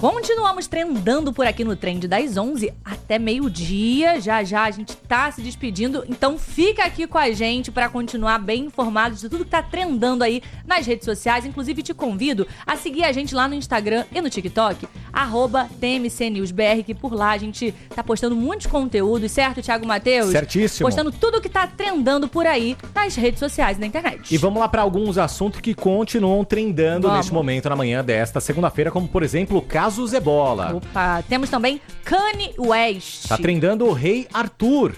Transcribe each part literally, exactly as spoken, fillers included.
Continuamos trendando por aqui no Trend das onze até meio-dia. Já já a gente tá se despedindo, então fica aqui com a gente pra continuar bem informado de tudo que tá trendando aí nas redes sociais. Inclusive te convido a seguir a gente lá no Instagram e no TikTok, arroba T M C News B R, que por lá a gente tá postando muitos conteúdos, certo, Thiago Matheus? Certíssimo. Postando tudo que tá trendando por aí nas redes sociais e na internet. E vamos lá pra alguns assuntos que continuam trendando Vamos. neste momento, na manhã desta segunda-feira, como por exemplo o caso Zebola. Opa, temos também Kanye West. Tá trendando o Rei Arthur.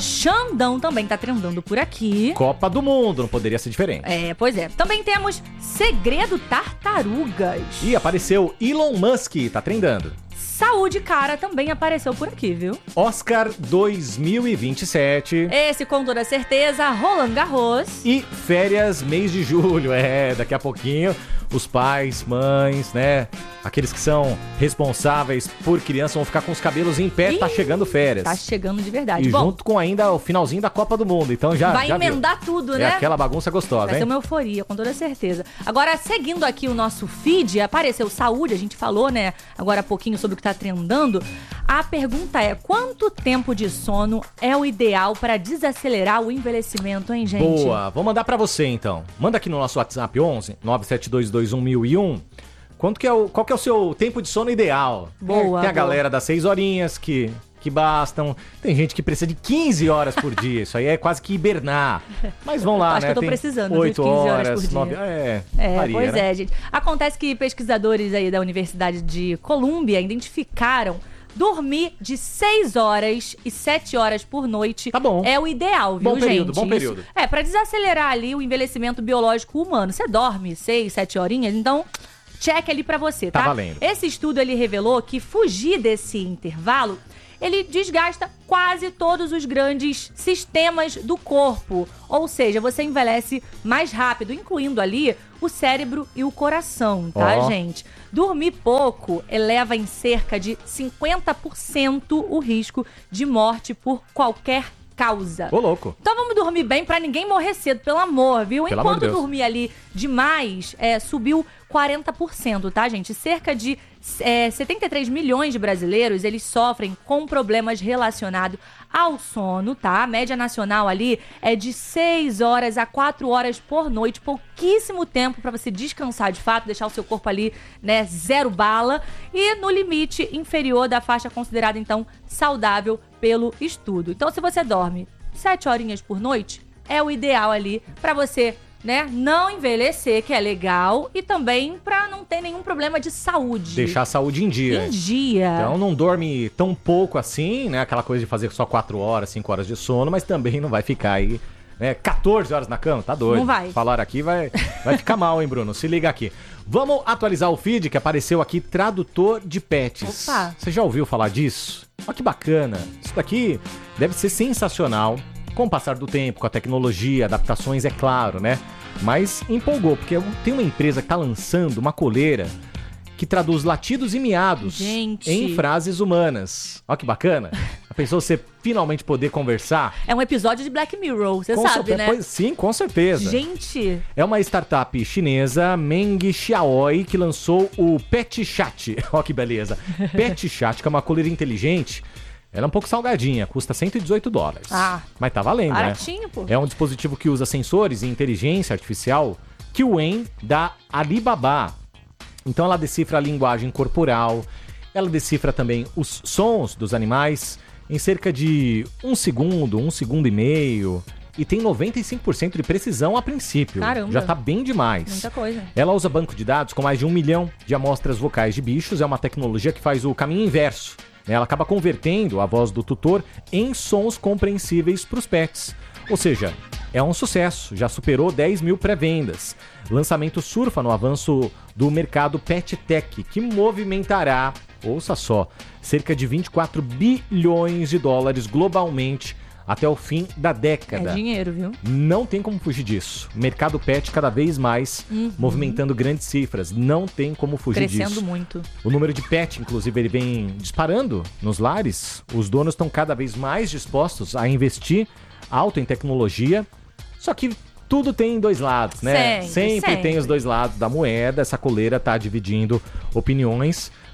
Xandão também tá trendando por aqui. Copa do Mundo, não poderia ser diferente. É, pois é. Também temos Segredo Tartarugas. E apareceu Elon Musk, tá trendando. Saúde Cara também apareceu por aqui, viu? Oscar dois mil e vinte e sete. Esse, com toda certeza, Roland Garros. E férias mês de julho. É, daqui a pouquinho, os pais, mães, né? Aqueles que são responsáveis por criança vão ficar com os cabelos em pé. Ih, tá chegando férias. Tá chegando de verdade. E Bom, junto com ainda o finalzinho da Copa do Mundo. Então já vai já emendar viu. tudo, né? É aquela bagunça gostosa, vai hein? Vai ser uma euforia, com toda certeza. Agora, seguindo aqui o nosso feed, apareceu saúde. A gente falou, né, agora há pouquinho sobre o que tá trendando. A pergunta é, quanto tempo de sono é o ideal para desacelerar o envelhecimento, hein, gente? Boa, vou mandar pra você então. Manda aqui no nosso WhatsApp onze nove sete dois dois um mil e um. Quanto que é o, qual que é o seu tempo de sono ideal? Boa, Tem a boa. galera das seis horinhas que, que bastam. Tem gente que precisa de quinze horas por dia. Isso aí é quase que hibernar. Mas vamos lá, Acho né? que eu tô Tem precisando de oito quinze horas horas, por dia. nove... É, É, varia, pois né? é, gente. Acontece que pesquisadores aí da Universidade de Colômbia identificaram dormir de seis horas e sete horas por noite. Tá bom. É o ideal, viu, Bom período, gente? bom Isso- período. É, pra desacelerar ali o envelhecimento biológico humano. Você dorme seis, sete horinhas, então check ali pra você, tá? Tá valendo. Esse estudo, ele revelou que fugir desse intervalo, ele desgasta quase todos os grandes sistemas do corpo. Ou seja, você envelhece mais rápido, incluindo ali o cérebro e o coração, tá, Ó. gente? Dormir pouco eleva em cerca de cinquenta por cento o risco de morte por qualquer causa. Ô, louco. Então vamos dormir bem pra ninguém morrer cedo, pelo amor, viu? Pelo amor Enquanto de Deus. dormir ali demais, é, subiu quarenta por cento, tá, gente? Cerca de é, setenta e três milhões de brasileiros, eles sofrem com problemas relacionados ao sono, tá? A média nacional ali é de seis horas a quatro horas por noite, pouquíssimo tempo pra você descansar de fato, deixar o seu corpo ali, né, zero bala, e no limite inferior da faixa considerada, então, saudável pelo estudo. Então, se você dorme sete horinhas por noite, é o ideal ali pra você, né, não envelhecer, que é legal, e também pra não ter nenhum problema de saúde. Deixar a saúde em dia. Em dia. Então não dorme tão pouco assim, né? Aquela coisa de fazer só quatro horas, cinco horas de sono, mas também não vai ficar aí, né, quatorze horas na cama, tá doido. Não vai. Falar aqui vai, vai ficar mal, hein, Bruno? Se liga aqui. Vamos atualizar o feed que apareceu aqui, tradutor de pets. Opa. Você já ouviu falar disso? Olha que bacana. Isso daqui deve ser sensacional. Com o passar do tempo, com a tecnologia, adaptações, é claro, né? Mas empolgou, porque tem uma empresa que tá lançando uma coleira que traduz latidos e miados Gente. em frases humanas. Olha que bacana. A pessoa você finalmente poder conversar. É um episódio de Black Mirror, você Com sabe, cer- né? pois- sim, com certeza. Gente, É uma startup chinesa, Meng Xiaoi, que lançou o Pet Chat. Olha que beleza. Pet Chat, que é uma coleira inteligente. Ela é um pouco salgadinha, custa cento e dezoito dólares. Ah. Mas tá valendo, né? baratinho, pô. É um dispositivo que usa sensores e inteligência artificial Qwen da Alibaba. Então ela decifra a linguagem corporal, ela decifra também os sons dos animais em cerca de um segundo, um segundo e meio, e tem noventa e cinco por cento de precisão a princípio. Caramba. Já tá bem demais. Muita coisa. Ela usa banco de dados com mais de um milhão de amostras vocais de bichos, é uma tecnologia que faz o caminho inverso. Ela acaba convertendo a voz do tutor em sons compreensíveis para os pets. Ou seja, é um sucesso, já superou dez mil pré-vendas. Lançamento surfa no avanço do mercado Pet Tech, que movimentará, ouça só, cerca de vinte e quatro bilhões de dólares globalmente até o fim da década. É dinheiro, viu? Não tem como fugir disso. Mercado pet cada vez mais Uhum. movimentando grandes cifras. Não tem como fugir Crescendo disso. muito. O número de pet, inclusive, ele vem disparando nos lares. Os donos estão cada vez mais dispostos a investir alto em tecnologia. Só que tudo tem dois lados, né? Sempre, sempre. tem os dois lados da moeda. Essa coleira tá dividindo opiniões.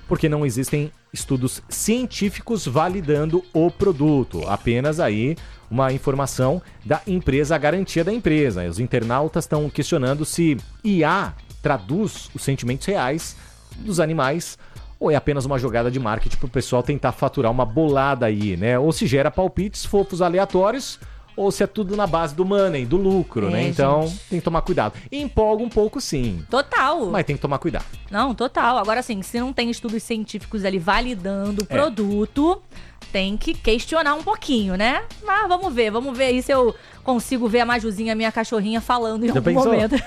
porque não existem estudos científicos validando o produto. Apenas aí uma informação da empresa, a garantia da empresa. Os internautas estão questionando se I A traduz os sentimentos reais dos animais ou é apenas uma jogada de marketing para o pessoal tentar faturar uma bolada aí, né? Ou se gera palpites fofos aleatórios, ou se é tudo na base do money, do lucro, é, né? Então, gente, tem que tomar cuidado. E empolga um pouco, sim. Total. Mas tem que tomar cuidado. Não, total. Agora, assim, se não tem estudos científicos ali validando o É. produto, tem que questionar um pouquinho, né? Mas vamos ver, vamos ver aí se eu consigo ver a Majuzinha, minha cachorrinha, falando em Já algum pensou? momento.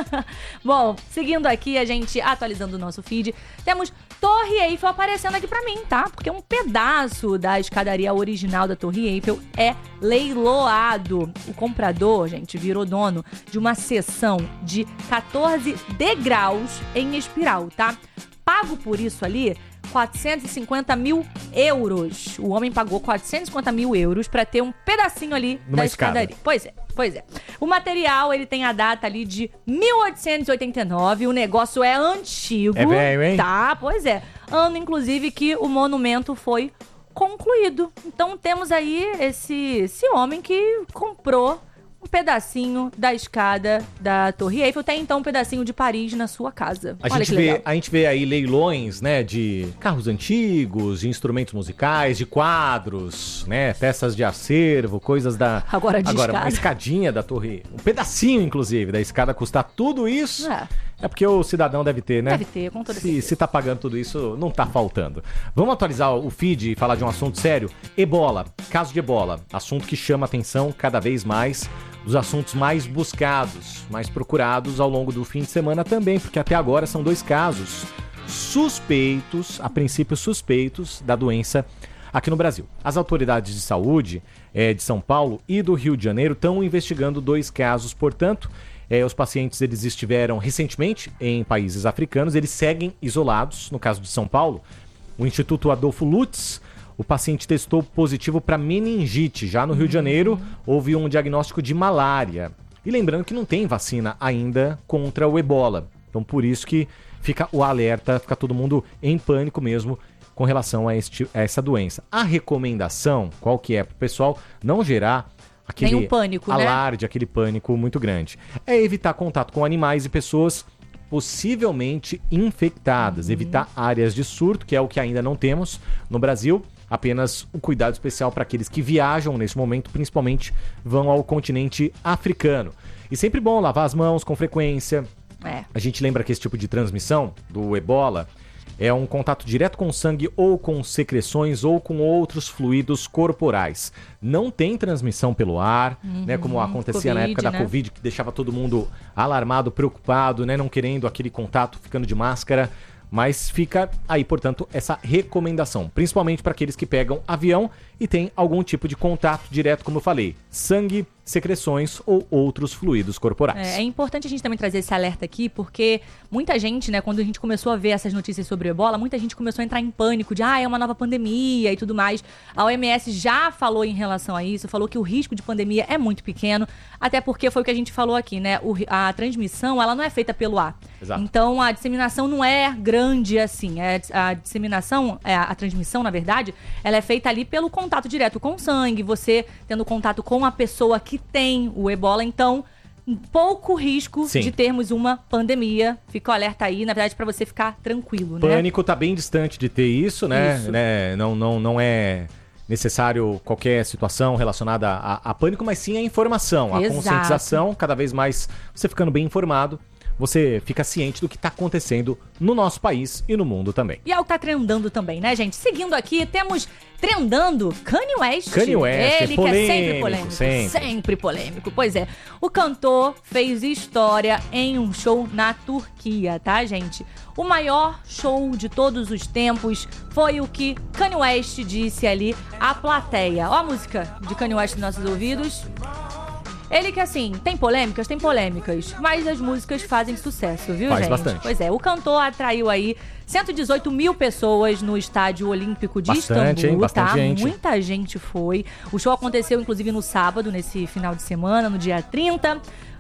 Bom, seguindo aqui, a gente atualizando o nosso feed, temos Torre Eiffel aparecendo aqui pra mim, tá? Porque um pedaço da escadaria original da Torre Eiffel é leiloado. O comprador, gente, virou dono de uma seção de quatorze degraus em espiral, tá? Pago por isso ali quatrocentos e cinquenta mil euros. O homem pagou quatrocentos e cinquenta mil euros pra ter um pedacinho ali Numa da escada. escadaria. Pois é, pois é. O material, ele tem a data ali de mil oitocentos e oitenta e nove. O negócio é antigo. É velho, hein? Tá, pois é. Ano, inclusive, que o monumento foi concluído. Então temos aí esse, esse homem que comprou um pedacinho da escada da Torre Eiffel, até então um pedacinho de Paris na sua casa. A Olha gente, que vê, legal. a gente vê aí leilões, né, de carros antigos, de instrumentos musicais, de quadros, né, peças de acervo, coisas da... Agora de Agora, uma escada. escadinha da torre, um pedacinho, inclusive, da escada custar tudo isso, É. é porque o cidadão deve ter, né? Deve ter, com toda se, certeza. se tá pagando tudo isso, não tá faltando. Vamos atualizar o feed e falar de um assunto sério? Ebola, caso de ebola, assunto que chama atenção cada vez mais, dos assuntos mais buscados, mais procurados ao longo do fim de semana também, porque até agora são dois casos suspeitos, a princípio suspeitos, da doença aqui no Brasil. As autoridades de saúde eh, de São Paulo e do Rio de Janeiro estão investigando dois casos, portanto, eh, os pacientes eles estiveram recentemente em países africanos, eles seguem isolados. No caso de São Paulo, o Instituto Adolfo Lutz, o paciente testou positivo para meningite. Já no Rio de Janeiro, houve um diagnóstico de malária. E lembrando que não tem vacina ainda contra o ebola. Então, por isso que fica o alerta, fica todo mundo em pânico mesmo com relação a, este, a essa doença. A recomendação, qual que é? Para o pessoal não gerar aquele Nenhum pânico, né? alarde, aquele pânico muito grande. É evitar contato com animais e pessoas possivelmente infectadas. Uhum. Evitar áreas de surto, que é o que ainda não temos no Brasil. Apenas um cuidado especial para aqueles que viajam nesse momento, principalmente vão ao continente africano. E sempre bom lavar as mãos com frequência. É. A gente lembra que esse tipo de transmissão do ebola é um contato direto com sangue ou com secreções ou com outros fluidos corporais. Não tem transmissão pelo ar, uhum, né, como acontecia COVID, na época da né? Covid, que deixava todo mundo alarmado, preocupado, né, não querendo aquele contato, ficando de máscara. Mas fica aí, portanto, essa recomendação, principalmente para aqueles que pegam avião e tem algum tipo de contato direto, como eu falei, sangue, secreções ou outros fluidos corporais. É, é importante a gente também trazer esse alerta aqui, porque muita gente, né, quando a gente começou a ver essas notícias sobre o ebola, muita gente começou a entrar em pânico de, ah, é uma nova pandemia e tudo mais. A O M S já falou em relação a isso, falou que o risco de pandemia é muito pequeno, até porque foi o que a gente falou aqui, né, o, a transmissão, ela não é feita pelo ar. Exato. Então, a disseminação não é grande assim, é, a disseminação, é, a transmissão, na verdade, ela é feita ali pelo contato direto com o sangue, você tendo contato com a pessoa que tem o ebola, então pouco risco Sim. de termos uma pandemia. Fica o alerta aí, na verdade, para você ficar tranquilo, né? Pânico tá bem distante de ter isso, né? Isso. né? Não, não, não é necessário qualquer situação relacionada a, a pânico, mas sim a informação, a Exato. conscientização, cada vez mais você ficando bem informado, você fica ciente do que está acontecendo no nosso país e no mundo também. E é o que tá trendando também, né, gente? Seguindo aqui, temos trendando Kanye West. Kanye West, Ele é que é sempre polêmico, polêmico. sempre. Sempre polêmico. Pois é. O cantor fez história em um show na Turquia, tá, gente? O maior show de todos os tempos foi o que Kanye West disse ali à plateia. Ó a música de Kanye West nos nossos ouvidos. Ele que, assim, tem polêmicas, tem polêmicas, mas as músicas fazem sucesso, viu, Faz gente? bastante. Pois é, o cantor atraiu aí cento e dezoito mil pessoas no Estádio Olímpico de Bastante, Istambul, hein? Bastante tá? gente. Muita gente foi. O show aconteceu, inclusive, no sábado, nesse final de semana, no dia trinta.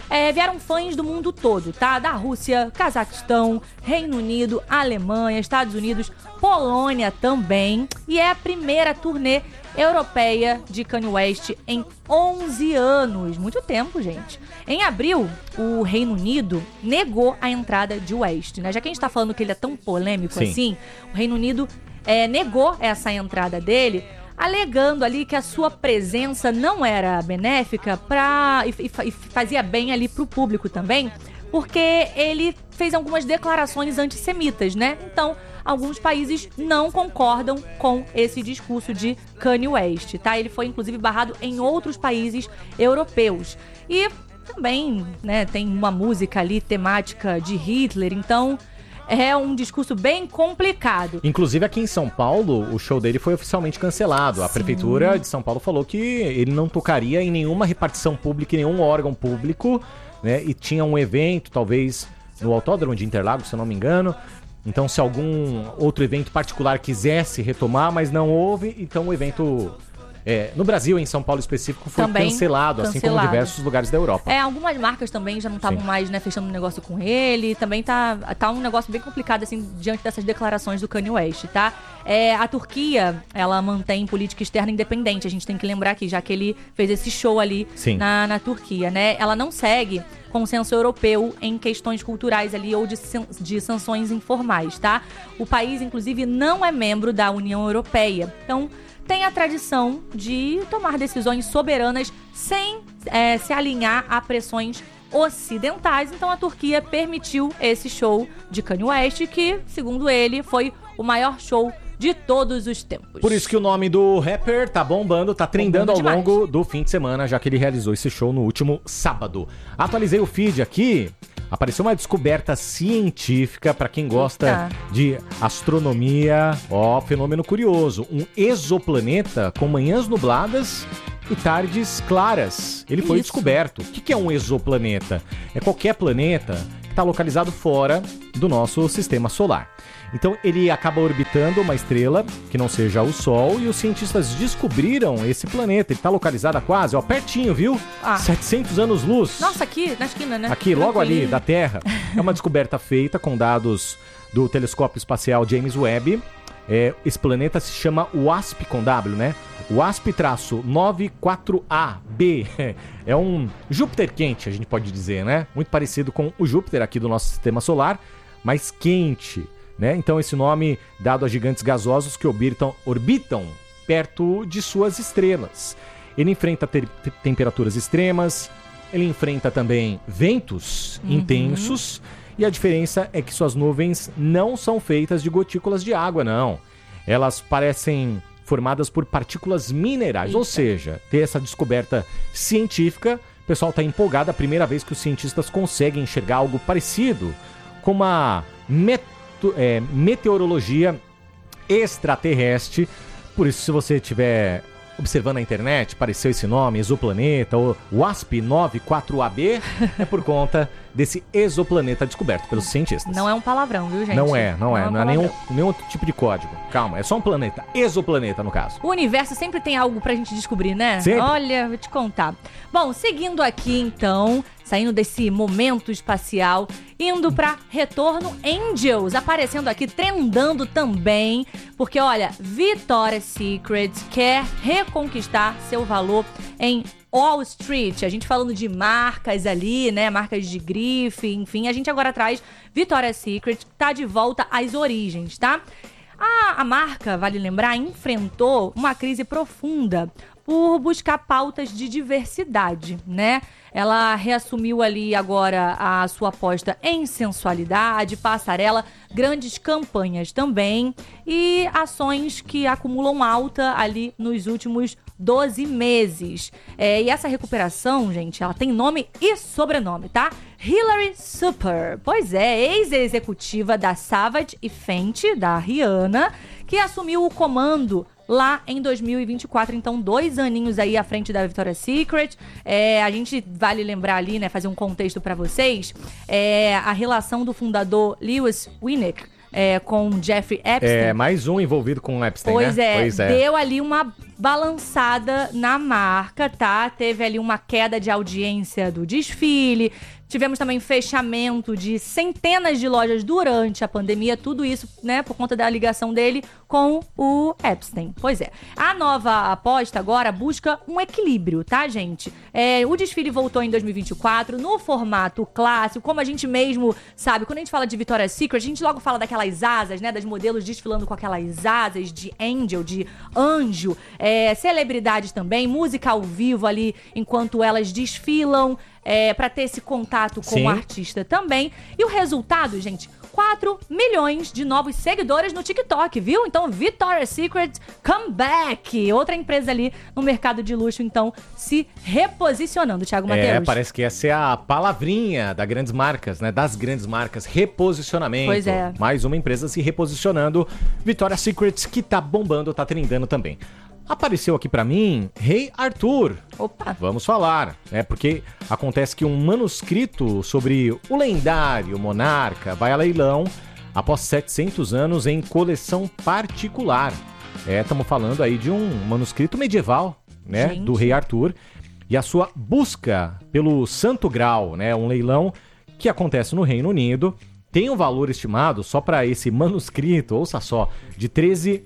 É, vieram fãs do mundo todo, tá? Da Rússia, Cazaquistão, Reino Unido, Alemanha, Estados Unidos, Polônia também. E é a primeira turnê europeia de Kanye West em onze anos. Muito tempo, gente. Em abril, o Reino Unido negou a entrada de West, né? Já que a gente tá falando que ele é tão polêmico Sim. assim, o Reino Unido é, negou essa entrada dele, alegando ali que a sua presença não era benéfica pra, e, e, e fazia bem ali pro público também, porque ele fez algumas declarações antissemitas, né? Então, alguns países não concordam com esse discurso de Kanye West, tá? Ele foi, inclusive, barrado em outros países europeus. E também, né, tem uma música ali temática de Hitler, então é um discurso bem complicado. Inclusive aqui em São Paulo, o show dele foi oficialmente cancelado. A Sim. Prefeitura de São Paulo falou que ele não tocaria em nenhuma repartição pública, em nenhum órgão público, né? E tinha um evento, talvez no Autódromo de Interlagos, se eu não me engano. Então, se algum outro evento particular quisesse retomar, mas não houve, então o evento... É, no Brasil, em São Paulo específico, foi Também cancelado, assim como cancelado. diversos lugares da Europa. É, algumas marcas também já não estavam mais, né, fechando um negócio com ele. Também tá, tá um negócio bem complicado, assim, diante dessas declarações do Kanye West, tá? É, a Turquia, ela mantém política externa independente, a gente tem que lembrar aqui, já que ele fez esse show ali na, na Turquia, né? Ela não segue consenso europeu em questões culturais ali ou de, de sanções informais, tá? O país, inclusive, não é membro da União Europeia. Então, tem a tradição de tomar decisões soberanas sem é, se alinhar a pressões ocidentais. Então a Turquia permitiu esse show de Kanye West, que, segundo ele, foi o maior show de todos os tempos. Por isso que o nome do rapper tá bombando, tá trendando ao demais. longo do fim de semana, já que ele realizou esse show no último sábado. Atualizei o feed aqui, apareceu uma descoberta científica para quem gosta Eita. de astronomia. Ó, fenômeno curioso, um exoplaneta com manhãs nubladas e tardes claras. Ele foi Isso. descoberto. O que é um exoplaneta? É qualquer planeta que está localizado fora do nosso sistema solar. Então ele acaba orbitando uma estrela que não seja o Sol e os cientistas descobriram esse planeta. Ele está localizado a quase, ó, pertinho, viu? Ah. setecentos anos-luz. Nossa, aqui na esquina, né? Aqui, logo ali, da Terra. É uma descoberta feita com dados do telescópio espacial James Webb. É, esse planeta se chama WASP com W, né? WASP-nove quatro A B. É um Júpiter quente, a gente pode dizer, né? Muito parecido com o Júpiter aqui do nosso sistema solar, mas quente. Né? Então esse nome dado a gigantes gasosos que orbitam, orbitam perto de suas estrelas. Ele enfrenta ter, te, temperaturas extremas, ele enfrenta também ventos uhum. intensos, e a diferença é que suas nuvens não são feitas de gotículas de água, não. Elas parecem formadas por partículas minerais, Eita. ou seja, ter essa descoberta científica, o pessoal está empolgado, a primeira vez que os cientistas conseguem enxergar algo parecido com uma metáfora É, meteorologia extraterrestre. Por isso, se você estiver observando a internet, apareceu esse nome, exoplaneta, ou WASP nove quatro A B, é por conta desse exoplaneta descoberto pelos cientistas. Não é um palavrão, viu, gente? Não é, não, não é. é um não é nenhum, nenhum outro tipo de código. Calma, é só um planeta. Exoplaneta, no caso. O universo sempre tem algo pra gente descobrir, né? Sempre. Olha, vou te contar. Bom, seguindo aqui, então, saindo desse momento espacial, indo pra Retorno Angels, aparecendo aqui, trendando também, porque, olha, Victoria's Secret quer reconquistar seu valor em Wall Street. A gente falando de marcas ali, né, marcas de grife, enfim, a gente agora traz Victoria's Secret, que tá de volta às origens, tá? A, a marca, vale lembrar, enfrentou uma crise profunda por buscar pautas de diversidade, né? Ela reassumiu ali agora a sua aposta em sensualidade, passarela, grandes campanhas também e ações que acumulam alta ali nos últimos doze meses. É, e essa recuperação, gente, ela tem nome e sobrenome, tá? Hilary Super, pois é, ex-executiva da Savage e Fenty, da Rihanna, que assumiu o comando lá em dois mil e vinte e quatro, então dois aninhos aí à frente da Victoria's Secret. É, a gente vale lembrar ali, né, fazer um contexto pra vocês, é, a relação do fundador Lewis Winnick é, com Jeffrey Epstein. É, mais um envolvido com o Epstein, pois né? É, pois é, deu ali uma balançada na marca, tá? Teve ali uma queda de audiência do desfile. Tivemos também fechamento de centenas de lojas durante a pandemia, tudo isso, né, por conta da ligação dele com o Epstein. Pois é. A nova aposta agora busca um equilíbrio, tá, gente? É, o desfile voltou em dois mil e vinte e quatro no formato clássico, como a gente mesmo sabe, quando a gente fala de Victoria's Secret, a gente logo fala daquelas asas, né, das modelos desfilando com aquelas asas de angel, de anjo, é, celebridades também, música ao vivo ali enquanto elas desfilam, É, para ter esse contato com Sim. o artista também. E o resultado, gente, quatro milhões de novos seguidores no TikTok, viu? Então, Victoria's Secret comeback. Outra empresa ali no mercado de luxo, então, se reposicionando, Thiago Mateus. É, parece que essa é a palavrinha das grandes marcas, né? Das grandes marcas, reposicionamento. Pois é. Mais uma empresa se reposicionando. Victoria's Secret, que tá bombando, tá trendando também. Apareceu aqui pra mim Rei Arthur. Opa! Vamos falar, né? Porque acontece que um manuscrito sobre o lendário monarca vai a leilão após setecentos anos em coleção particular. É, estamos falando aí de um manuscrito medieval, né? Gente. Do Rei Arthur. E a sua busca pelo Santo Graal, né? Um leilão que acontece no Reino Unido. Tem um valor estimado, só para esse manuscrito, ouça só, de treze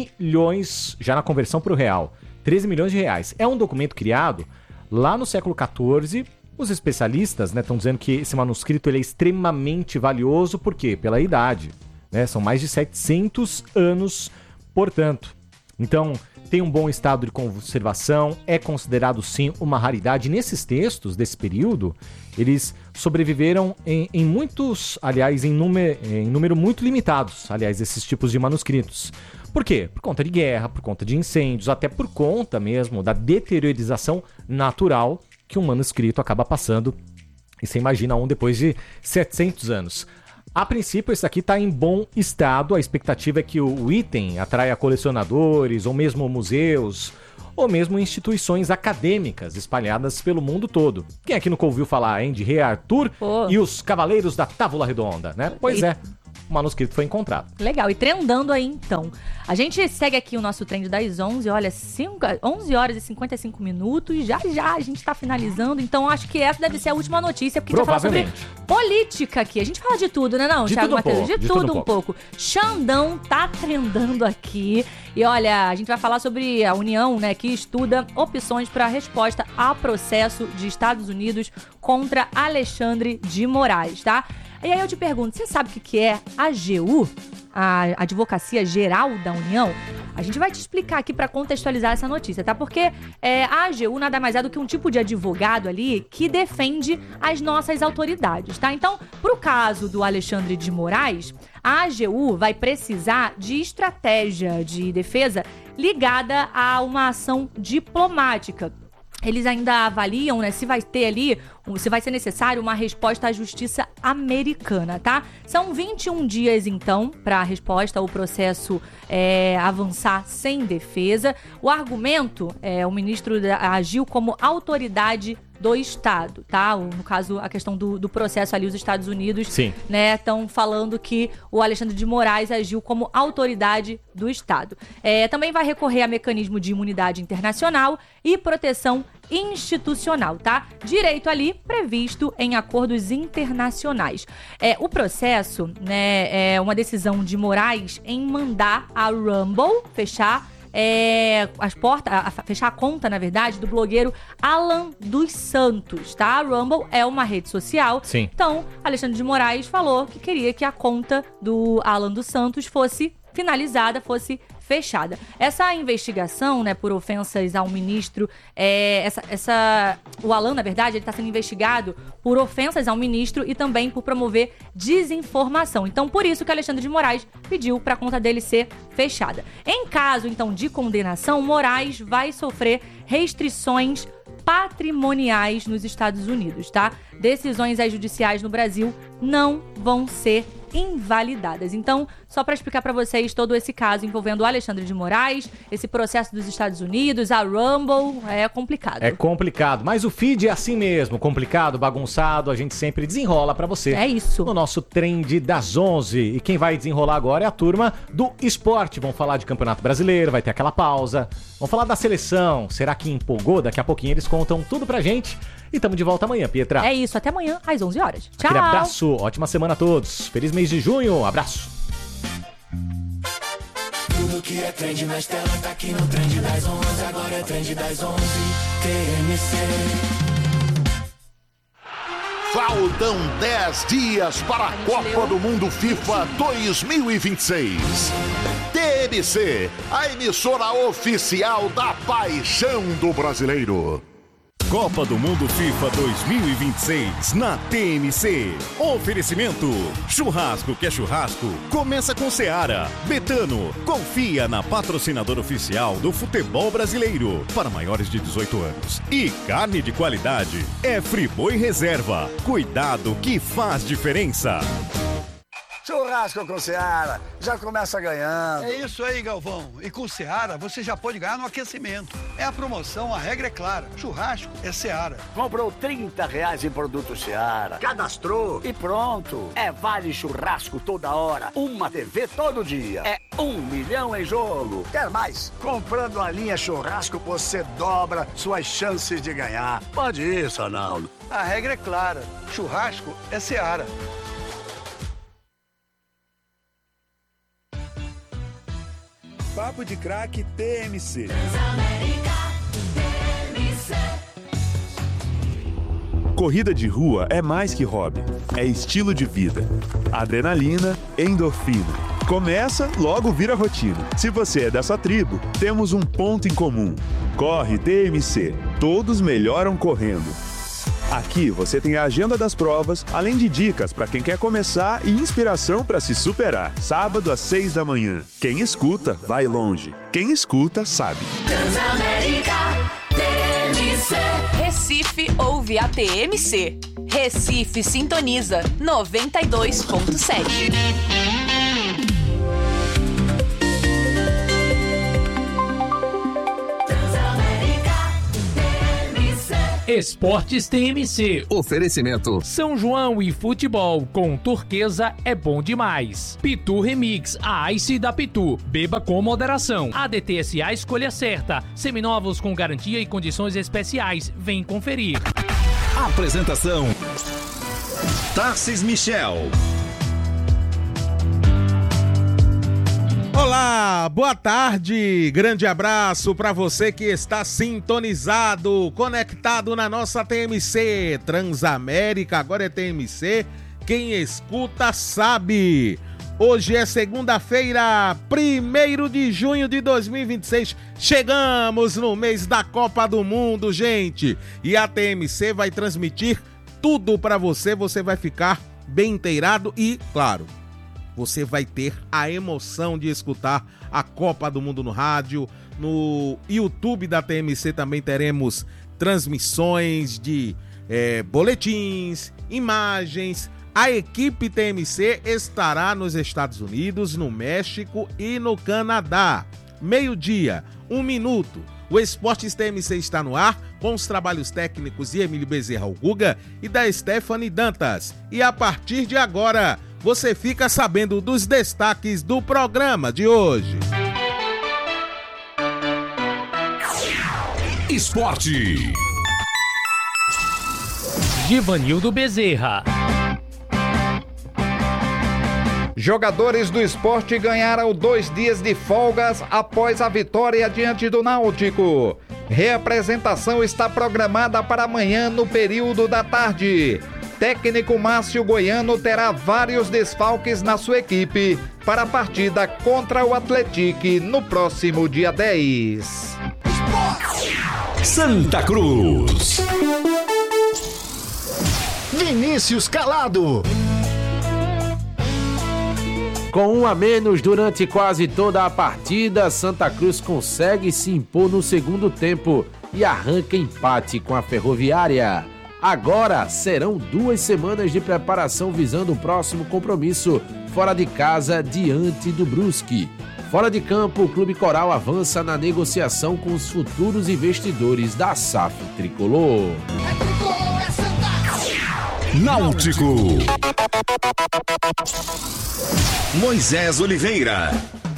milhões, já na conversão para o real, treze milhões de reais. É um documento criado lá no século quatorze. Os especialistas estão né, dizendo que esse manuscrito ele é extremamente valioso, por quê? Pela idade. Né? São mais de setecentos anos, portanto. Então, tem um bom estado de conservação, é considerado sim uma raridade. Nesses textos desse período, eles sobreviveram em, em muitos, aliás, em número, em número muito limitados, aliás, esses tipos de manuscritos. Por quê? Por conta de guerra, por conta de incêndios, até por conta mesmo da deteriorização natural que um manuscrito acaba passando. E você imagina um depois de setecentos anos. A princípio, esse aqui está em bom estado. A expectativa é que o item atraia colecionadores, ou mesmo museus, ou mesmo instituições acadêmicas espalhadas pelo mundo todo. Quem aqui nunca ouviu falar, hein, de Rei Arthur oh. e os Cavaleiros da Távola Redonda, né? Pois e... é. O manuscrito foi encontrado. Legal, e trendando aí então. A gente segue aqui o nosso trend das onze, olha, cinco, onze horas e cinquenta e cinco minutos, já já a gente tá finalizando, então acho que essa deve ser a última notícia, porque a gente vai falar sobre política aqui. A gente fala de tudo, né não, de Thiago tudo Mateus? Um pouco, de, de tudo, tudo um pouco. pouco. Xandão tá trendando aqui, e olha, a gente vai falar sobre a União, né, que estuda opções para resposta a processo de Estados Unidos contra Alexandre de Moraes, tá? E aí eu te pergunto, você sabe o que é a A G U? A Advocacia Geral da União? A gente vai te explicar aqui para contextualizar essa notícia, tá? Porque é, a A G U nada mais é do que um tipo de advogado ali que defende as nossas autoridades, tá? Então, pro caso do Alexandre de Moraes, a A G U vai precisar de estratégia de defesa ligada a uma ação diplomática. Eles ainda avaliam, né, se vai ter ali, se vai ser necessário uma resposta à justiça americana, tá? São vinte e um dias, então, para a resposta ao processo é, avançar sem defesa. O argumento, é, o ministro agiu como autoridade do Estado, tá? No caso, a questão do, do processo ali, os Estados Unidos, Sim. né, estão falando que o Alexandre de Moraes agiu como autoridade do Estado. É, também vai recorrer a mecanismo de imunidade internacional e proteção institucional, tá? Direito ali previsto em acordos internacionais. É, o processo, né, é uma decisão de Moraes em mandar a Rumble fechar É, as portas, a, a, fechar a conta, na verdade, do blogueiro Alan dos Santos, tá? A Rumble é uma rede social. Sim. Então, Alexandre de Moraes falou que queria que a conta do Alan dos Santos fosse finalizada, fosse fechada. Essa investigação, né, por ofensas ao ministro, é, essa, essa, o Alan, na verdade, ele está sendo investigado por ofensas ao ministro e também por promover desinformação. Então, por isso que Alexandre de Moraes pediu para a conta dele ser fechada. Em caso, então, de condenação, Moraes vai sofrer restrições patrimoniais nos Estados Unidos, tá? Decisões judiciais no Brasil não vão ser invalidadas. Então, só para explicar para vocês todo esse caso envolvendo o Alexandre de Moraes, esse processo dos Estados Unidos, a Rumble, é complicado. É complicado, mas o feed é assim mesmo, complicado, bagunçado, a gente sempre desenrola para você. É isso. No nosso Trend das onze. E quem vai desenrolar agora é a turma do esporte. Vão falar de Campeonato Brasileiro, vai ter aquela pausa. Vão falar da seleção, será que empolgou? Daqui a pouquinho eles contam tudo pra gente. E tamo de volta amanhã, Pietra. É isso, até amanhã às onze horas. Tchau. Aquele abraço, ótima semana a todos. Feliz mês de junho, abraço. Tudo que é trend na estela tá aqui no Trend das onze. Agora é Trend das onze, T M C. Faltam dez dias para a Copa do Mundo FIFA dois mil e vinte e seis. T M C, a emissora oficial da paixão do brasileiro. Copa do Mundo FIFA dois mil e vinte e seis na T M C. Oferecimento: churrasco que é churrasco, começa com Seara. Betano, confia na patrocinadora oficial do futebol brasileiro para maiores de dezoito anos. E carne de qualidade é Friboi Reserva. Cuidado que faz diferença. Churrasco com Seara, já começa ganhando. É isso aí, Galvão. E com Seara, você já pode ganhar no aquecimento. É a promoção, a regra é clara. Churrasco é Seara. Comprou trinta reais em produto Seara, cadastrou e pronto. É vale churrasco toda hora, uma T V todo dia. É um milhão em jogo. Quer mais? Comprando a linha churrasco, você dobra suas chances de ganhar. Pode isso, Arnaldo. A regra é clara. Churrasco é Seara. Papo de Craque T M C. Corrida de rua é mais que hobby, é estilo de vida. Adrenalina, endorfina. Começa, logo vira rotina. Se você é dessa tribo, temos um ponto em comum. Corre T M C, todos melhoram correndo. Aqui você tem a agenda das provas, além de dicas para quem quer começar e inspiração para se superar. Sábado às seis da manhã. Quem escuta, vai longe. Quem escuta, sabe. Transamérica T M C. Recife ouve a T M C. Recife sintoniza noventa e dois ponto sete. Esportes T M C. Oferecimento: São João e futebol com Turquesa é bom demais. Pitu Remix, a Ice da Pitu. Beba com moderação. A D T S A escolha certa. Seminovos com garantia e condições especiais. Vem conferir. Apresentação: Tarcis Michel. Olá, boa tarde, grande abraço para você que está sintonizado, conectado na nossa T M C, Transamérica, agora é T M C, quem escuta sabe. Hoje é segunda-feira, primeiro de junho de dois mil e vinte e seis, chegamos no mês da Copa do Mundo, gente, e a T M C vai transmitir tudo para você, você vai ficar bem inteirado e, claro, você vai ter a emoção de escutar a Copa do Mundo no rádio. No YouTube da T M C também teremos transmissões de é, boletins, imagens. A equipe T M C estará nos Estados Unidos, no México e no Canadá. Meio-dia, um minuto. O Esportes T M C está no ar com os trabalhos técnicos de Emílio Bezerra, o Guga, e da Stephanie Dantas. E a partir de agora, você fica sabendo dos destaques do programa de hoje. Esporte. Givanildo Bezerra. Jogadores do Sport ganharam dois dias de folgas após a vitória diante do Náutico. Reapresentação está programada para amanhã no período da tarde. Técnico Márcio Goiano terá vários desfalques na sua equipe para a partida contra o Atlético no próximo dia dez. Santa Cruz. Vinícius Calado. Com um a menos durante quase toda a partida, Santa Cruz consegue se impor no segundo tempo e arranca empate com a Ferroviária. Agora serão duas semanas de preparação visando o próximo compromisso fora de casa diante do Brusque. Fora de campo, o Clube Coral avança na negociação com os futuros investidores da S A F Tricolor. Náutico. Moisés Oliveira.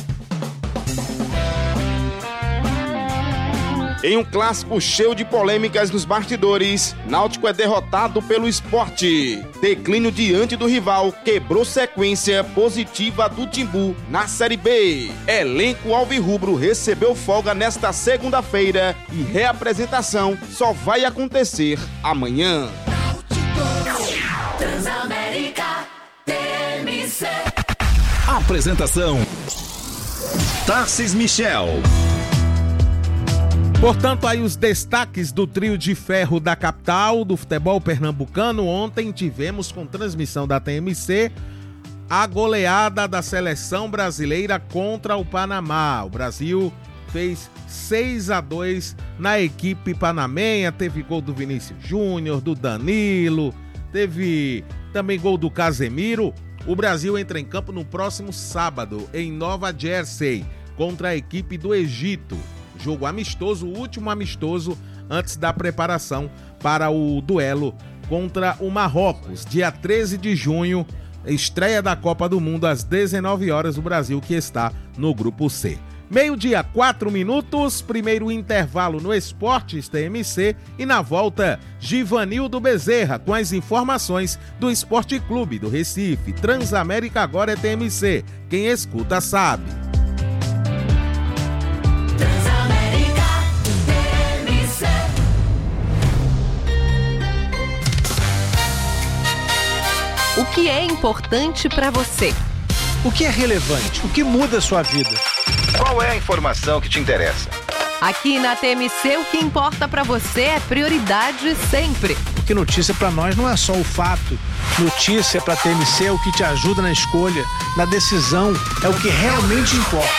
Em um clássico cheio de polêmicas nos bastidores, Náutico é derrotado pelo Sport. Declínio diante do rival quebrou sequência positiva do Timbu na Série B. Elenco alvirrubro recebeu folga nesta segunda-feira e reapresentação só vai acontecer amanhã. Transamérica T M C. Apresentação: Tarcis Michel. Portanto, aí os destaques do trio de ferro da capital do futebol pernambucano. Ontem tivemos, com transmissão da T M C, a goleada da seleção brasileira contra o Panamá. O Brasil fez seis a dois na equipe panamenha. Teve gol do Vinícius Júnior, do Danilo, teve também gol do Casemiro. O Brasil entra em campo no próximo sábado, em Nova Jersey, contra a equipe do Egito. Jogo amistoso, o último amistoso antes da preparação para o duelo contra o Marrocos. Dia treze de junho, estreia da Copa do Mundo às dezenove horas, o Brasil que está no grupo C. Meio-dia, quatro minutos, primeiro intervalo no Esportes T M C e na volta, Givanildo Bezerra com as informações do Esporte Clube do Recife. Transamérica agora é T M C, quem escuta sabe. O que é importante para você? O que é relevante? O que muda a sua vida? Qual é a informação que te interessa? Aqui na T M C, o que importa para você é prioridade sempre. Porque notícia para nós não é só o fato. Notícia para a T M C é o que te ajuda na escolha, na decisão, é o que realmente importa.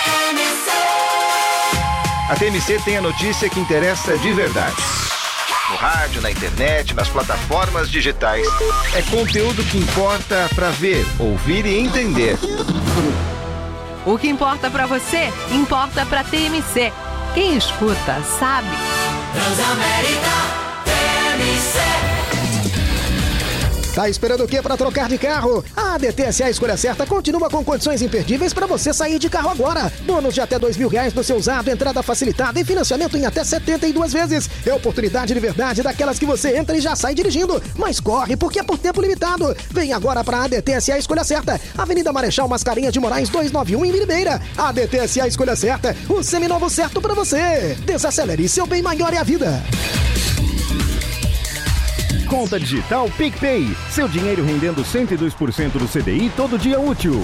A T M C tem a notícia que interessa de verdade. No rádio, na internet, nas plataformas digitais. É conteúdo que importa para ver, ouvir e entender. O que importa para você, importa para T M C. Quem escuta, sabe. Transamérica T M C. Tá esperando o quê para trocar de carro? A A D T S A Escolha Certa continua com condições imperdíveis para você sair de carro agora. Bônus de até dois mil reais no seu usado, entrada facilitada e financiamento em até setenta e duas vezes. É oportunidade de verdade daquelas que você entra e já sai dirigindo. Mas corre, porque é por tempo limitado. Vem agora para a A D T S A Escolha Certa. Avenida Marechal Mascarenhas de Moraes duzentos e noventa e um em Miribeira. A D T S A Escolha Certa, o seminovo certo para você. Desacelere, seu bem maior é a vida. Conta digital PicPay. Seu dinheiro rendendo cento e dois por cento do C D I todo dia útil.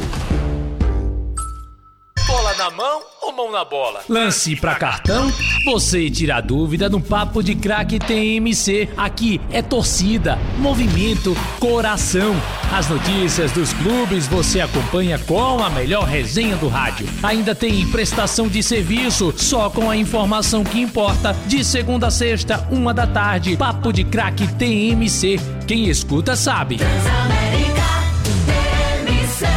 Bola na mão ou mão na bola? Lance pra cartão? Você tira a dúvida no Papo de Craque T M C. Aqui é torcida, movimento, coração. As notícias dos clubes você acompanha com a melhor resenha do rádio. Ainda tem prestação de serviço, só com a informação que importa. De segunda a sexta, uma da tarde. Papo de Craque T M C. Quem escuta sabe. Transamérica T M C.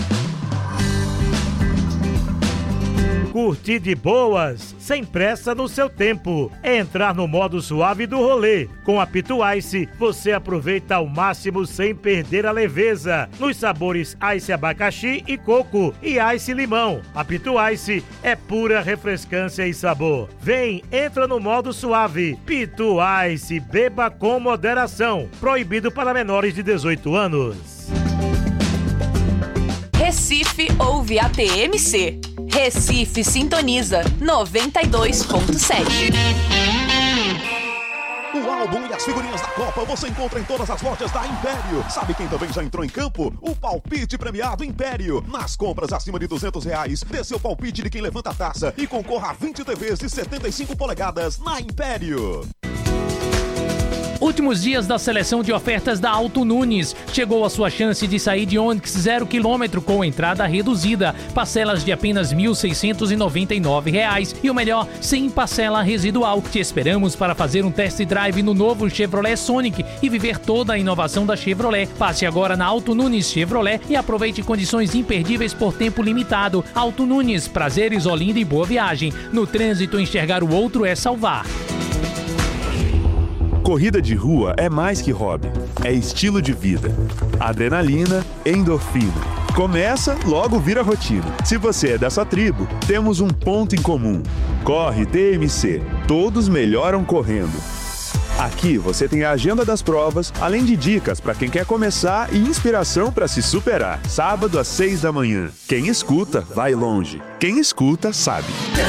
Curtir de boas, sem pressa no seu tempo. É entrar no modo suave do rolê. Com a Pitu Ice, você aproveita ao máximo sem perder a leveza. Nos sabores Ice Abacaxi e Coco e Ice Limão. A Pitu Ice é pura refrescância e sabor. Vem, entra no modo suave. Pitu Ice, beba com moderação. Proibido para menores de dezoito anos. Recife ouve a T M C. Recife sintoniza noventa e dois ponto sete. O álbum e as figurinhas da Copa você encontra em todas as lojas da Império. Sabe quem também já entrou em campo? O palpite premiado Império. Nas compras acima de duzentos reais, dê seu palpite de quem levanta a taça e concorra a vinte T Vs de setenta e cinco polegadas na Império. Últimos dias da seleção de ofertas da Auto Nunes. Chegou a sua chance de sair de Onix zero quilômetro com entrada reduzida, parcelas de apenas mil seiscentos e noventa e nove reais e o melhor, sem parcela residual. Te esperamos para fazer um test drive no novo Chevrolet Sonic e viver toda a inovação da Chevrolet. Passe agora na Auto Nunes Chevrolet e aproveite condições imperdíveis por tempo limitado. Auto Nunes, prazeres, Olinda e boa viagem. No trânsito, enxergar o outro é salvar. Corrida de rua é mais que hobby, é estilo de vida. Adrenalina, endorfina. Começa, logo vira rotina. Se você é dessa tribo, temos um ponto em comum. Corre T M C. Todos melhoram correndo. Aqui você tem a agenda das provas, além de dicas para quem quer começar e inspiração para se superar. Sábado às seis da manhã. Quem escuta, vai longe. Quem escuta, sabe.